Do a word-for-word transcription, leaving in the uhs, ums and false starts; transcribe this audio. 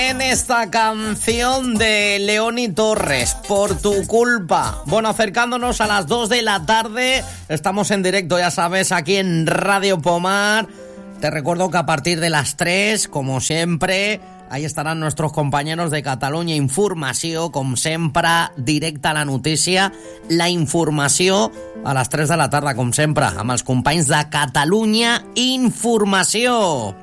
En esta canción de Leoni Torres, Por tu culpa. Bueno, acercándonos a las dos de la tarde, estamos en directo, ya sabes, aquí en Radio Pomar. Te recuerdo que a partir de las tres, como siempre, ahí estarán nuestros compañeros de Catalunya Informació, com sempre, directa a la notícia, la informació a les tres de la tarda, com sempre, amb els companys de Catalunya Informació.